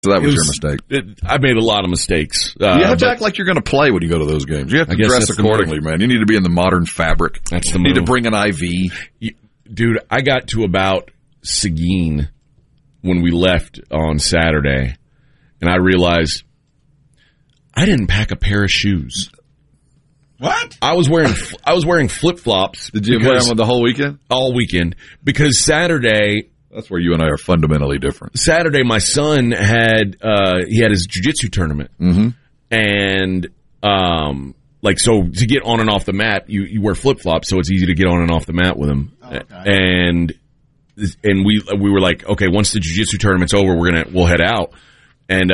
So that was your mistake. I made a lot of mistakes. You have to act like you're going to play when you go to those games. You have to dress accordingly, man. You need to be in the modern fabric. That's the move. You need to bring an IV. Dude, I got to about Seguin when we left on Saturday, and I realized I didn't pack a pair of shoes. What? I was wearing flip-flops. Did you wear them the whole weekend? All weekend. Because Saturday... That's where you and I are fundamentally different. Saturday, my son had his jiu-jitsu tournament. Mm-hmm. And, so to get on and off the mat, you wear flip-flops, so it's easy to get on and off the mat with him. Oh, okay. And we were like, okay, once the jiu-jitsu tournament's over, we'll head out. And,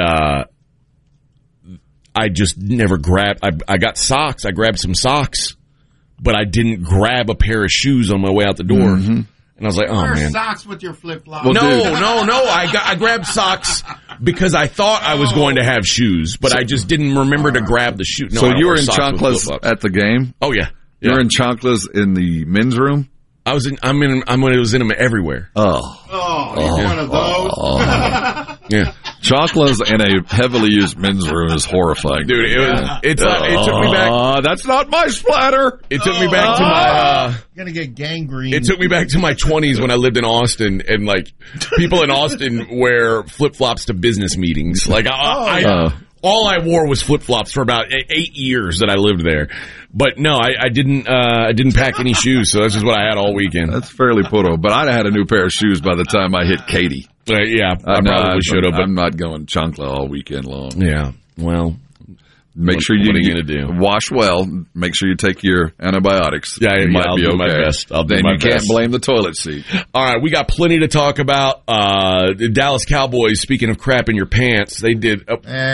I just never grabbed, I got socks. I grabbed some socks, but I didn't grab a pair of shoes on my way out the door. Mm-hmm. And I was like, oh, man. Socks with your flip-flops. Well, no. I grabbed socks because I thought I was going to have shoes, but I just didn't remember to grab the shoe. No, so you were in chanclas at the game? Oh, yeah. You were in chanclas in the men's room? I was in them everywhere. You're one of those? Yeah. Chanclas in a heavily used men's room is horrifying. Dude, it took me back. That's not my splatter. It took me back to my... You're going to get gangrene. It took me back to my 20s when I lived in Austin, and, like, people in Austin wear flip-flops to business meetings. Like, all I wore was flip-flops for about 8 years that I lived there. But no, I didn't pack any shoes, so that's just what I had all weekend. That's fairly puro. But I'd have had a new pair of shoes by the time I hit Katy. Yeah, I probably should have. I'm not going chancla all weekend long. Yeah, well, make sure what are you gonna do? Wash well. Make sure you take your antibiotics. Yeah, you might I'll be do okay. my best. Then you can't blame the toilet seat. All right, we got plenty to talk about. The Dallas Cowboys, speaking of crap in your pants, they did.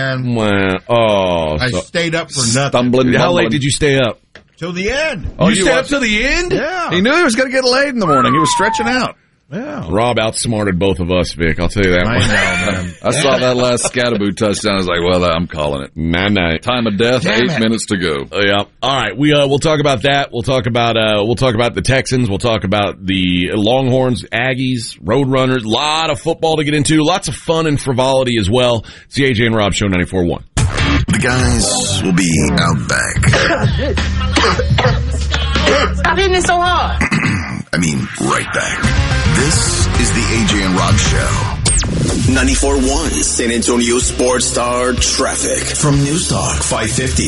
I stayed up for nothing. Stumbling. How late did you stay up? Till the end. You stayed up till the end? Yeah. He knew he was going to get laid in the morning. He was stretching out. Yeah. Rob outsmarted both of us, Vic. I'll tell you that. I know, man. I saw that last Scatterboo touchdown. I was like, well, I'm calling it. Night. Time of death, 8 minutes to go. Yeah. All right. We'll talk about that. We'll talk about the Texans. We'll talk about the Longhorns, Aggies, Roadrunners. A lot of football to get into. Lots of fun and frivolity as well. It's the AJ and Rob Show 94.1. The guys will be out back. Stop hitting it so hard. I mean, right back. This is the AJ and Rob Show. 94.1 San Antonio Sports Star traffic from News Talk 550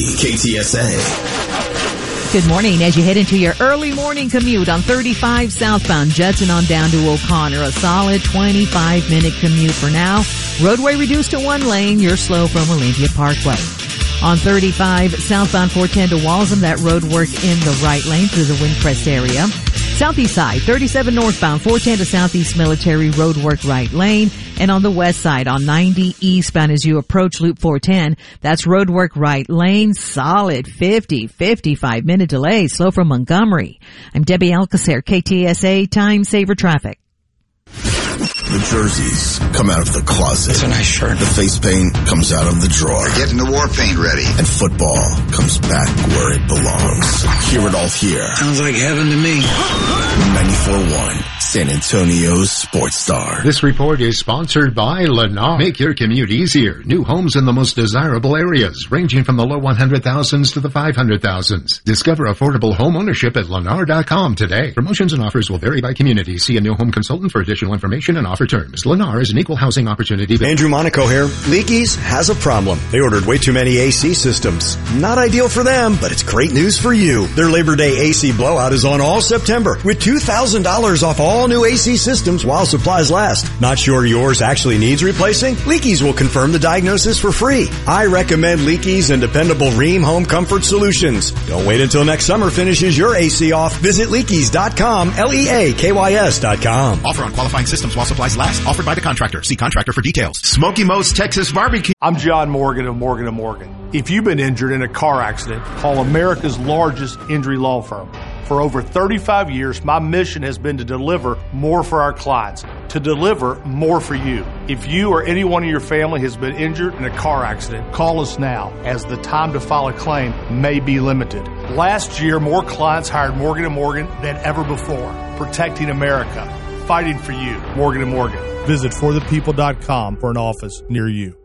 KTSA. Good morning. As you head into your early morning commute on 35 southbound Judson on down to O'Connor, a solid 25-minute commute for now. Roadway reduced to 1 lane. You're slow from Olympia Parkway. On 35 southbound 410 to Walsham, that road work in the right lane through the Windcrest area. Southeast side, 37 northbound, 410 to Southeast Military, road work right lane. And on the west side, on 90 eastbound as you approach Loop 410, that's road work right lane, solid 55-minute delay, slow from Montgomery. I'm Debbie Alcacer, KTSA Time Saver Traffic. The jerseys come out of the closet. It's a nice shirt. The face paint comes out of the drawer. Getting the war paint ready. And football comes back where it belongs. Hear it all here. Sounds like heaven to me. 94.1 San Antonio's Sports Star. This report is sponsored by Lennar. Make your commute easier. New homes in the most desirable areas, ranging from the low 100,000s to the 500,000s. Discover affordable home ownership at Lennar.com today. Promotions and offers will vary by community. See a new home consultant for additional information and offer terms. Lennar is an equal housing opportunity. Andrew Monaco here. Leakey's has a problem. They ordered way too many AC systems. Not ideal for them, but it's great news for you. Their Labor Day AC blowout is on all September with $2,000 off all new AC systems while supplies last. Not sure yours actually needs replacing? Leakey's will confirm the diagnosis for free. I recommend Leakey's and dependable Rheem Home Comfort Solutions. Don't wait until next summer finishes your AC off. Visit Leakeys.com, LEAKYS.com. Offer on qualifying systems while supplies last. Offered by the contractor. See contractor for details. Smoky Mo's Texas Barbecue. I'm John Morgan of Morgan & Morgan. If you've been injured in a car accident, call America's largest injury law firm. For over 35 years, my mission has been to deliver more for our clients, to deliver more for you. If you or anyone in your family has been injured in a car accident, call us now, as the time to file a claim may be limited. Last year, more clients hired Morgan & Morgan than ever before, protecting America. fighting for you. Morgan & Morgan. Visit forthepeople.com for an office near you.